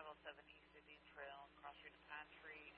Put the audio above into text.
507 East Indian Trail, cross street to Pine Tree,